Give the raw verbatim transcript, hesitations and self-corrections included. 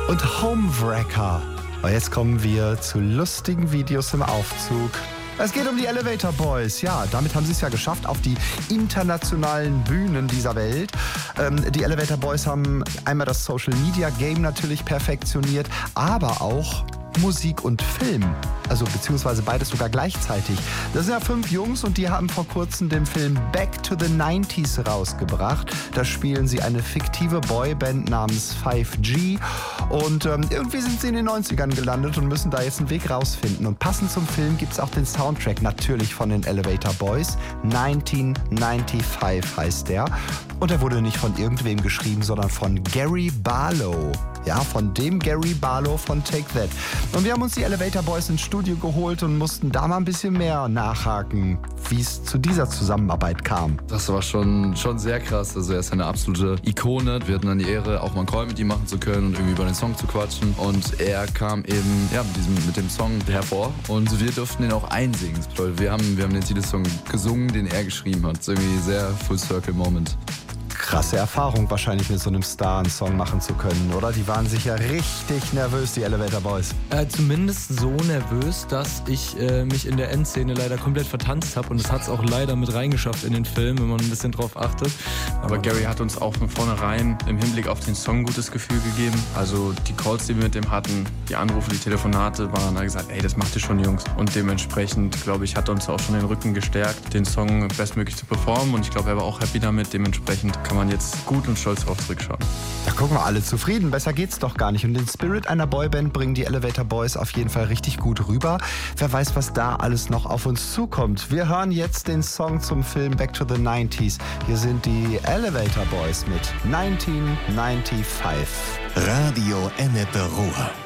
und Homewrecker. Und jetzt kommen wir zu lustigen Videos im Aufzug. Es geht um die Elevator Boys. Ja, damit haben sie es ja geschafft auf die internationalen Bühnen dieser Welt. Ähm, die Elevator Boys haben einmal das Social Media Game natürlich perfektioniert, aber auch Musik und Film. Also beziehungsweise beides sogar gleichzeitig. Das sind ja fünf Jungs und die haben vor kurzem den Film Back to the neunziger rausgebracht. Da spielen sie eine fiktive Boyband namens five G und ähm, irgendwie sind sie in den neunzigern gelandet und müssen da jetzt einen Weg rausfinden. Und passend zum Film gibt es auch den Soundtrack natürlich von den Elevator Boys. neunzehnhundertfünfundneunzig heißt der. Und der wurde nicht von irgendwem geschrieben, sondern von Gary Barlow. Ja, von dem Gary Barlow von Take That. Und wir haben uns die Elevator Boys ins Studio geholt und mussten da mal ein bisschen mehr nachhaken, wie es zu dieser Zusammenarbeit kam. Das war schon, schon sehr krass. Also er ist eine absolute Ikone. Wir hatten dann die Ehre, auch mal einen Call mit ihm machen zu können und irgendwie über den Song zu quatschen. Und er kam eben ja, mit, diesem, mit dem Song hervor und wir durften den auch einsingen. Wir haben, wir haben den Titelsong gesungen, den er geschrieben hat. Das ist irgendwie ein sehr Full-Circle-Moment. Krasse Erfahrung wahrscheinlich mit so einem Star einen Song machen zu können, oder? Die waren sicher richtig nervös, die Elevator Boys. Äh, zumindest so nervös, dass ich äh, mich in der Endszene leider komplett vertanzt habe und es hat es auch leider mit reingeschafft in den Film, wenn man ein bisschen drauf achtet. Aber Gary hat uns auch von vornherein im Hinblick auf den Song ein gutes Gefühl gegeben. Also die Calls, die wir mit dem hatten, die Anrufe, die Telefonate, waren, er hat gesagt, ey, das macht ihr schon, Jungs. Und dementsprechend, glaube ich, hat er uns auch schon den Rücken gestärkt, den Song bestmöglich zu performen. Und ich glaube, er war auch happy damit. Dementsprechend kann man jetzt gut und stolz drauf zurückschauen. Da gucken wir alle zufrieden. Besser geht's doch gar nicht. Und den Spirit einer Boyband bringen die Elevator Boys auf jeden Fall richtig gut rüber. Wer weiß, was da alles noch auf uns zukommt. Wir hören jetzt den Song zum Film Back to the neunziger. Hier sind die Elevator Boys mit neunzehnhundertfünfundneunzig. Radio Ennepe Ruhr.